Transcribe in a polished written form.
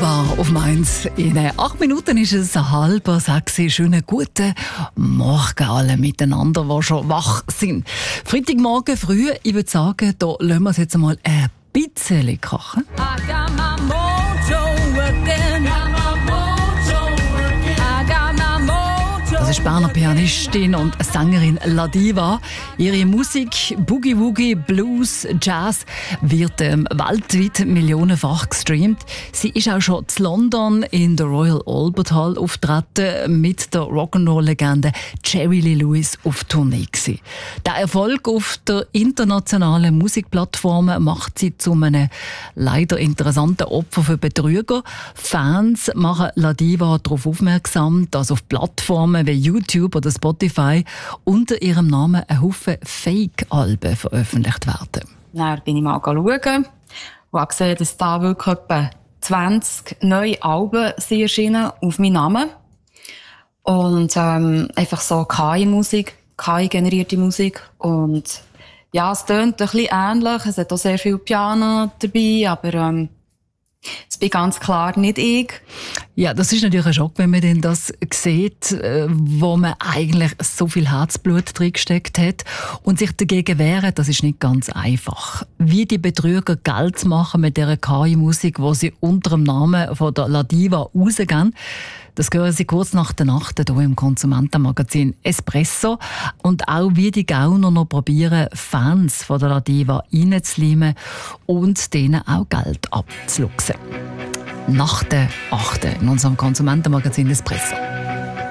Wunderbar auf Mainz. In 8 Minuten ist es 5:30. Schönen guten Morgen alle miteinander, die schon wach sind. Freitagmorgen früh, ich würde sagen, da lassen wir es jetzt mal ein bisschen kochen. Das ist Berner Pianistin und Sängerin Ladiva. Ihre Musik, Boogie Woogie, Blues, Jazz, wird weltweit millionenfach gestreamt. Sie ist auch schon in London in der Royal Albert Hall auftreten mit der Rock'n'Roll-Legende Jerry Lee Lewis auf Tournee gewesen. Der Erfolg auf der internationalen Musikplattform macht sie zu einem leider interessanten Opfer für Betrüger. Fans machen Ladiva darauf aufmerksam, dass auf Plattformen wie YouTube oder Spotify unter ihrem Namen ein Haufen Fake-Alben veröffentlicht werden. Dann bin ich mal schauen und habe gesehen, dass da wirklich etwa 20 neue Alben sind erschienen auf meinen Namen. Und einfach so KI-Musik, KI-generierte Musik. Und ja, es tönt ein bisschen ähnlich. Es hat auch sehr viel Piano dabei, aber das bin ganz klar nicht ich. Ja, das ist natürlich ein Schock, wenn man denn das sieht, wo man eigentlich so viel Herzblut drin gesteckt hat. Und sich dagegen wehren, das ist nicht ganz einfach. Wie die Betrüger Geld machen mit dieser KI-Musik, wo sie unter dem Namen von der Ladiva rausgehen, das hören Sie kurz nach der Nacht hier im Konsumentenmagazin Espresso. Und auch wie die Gauner noch probieren, Fans von der Ladiva reinzuleimen und denen auch Geld abzuluxen. Nach der 8. in unserem Konsumentenmagazin Espresso.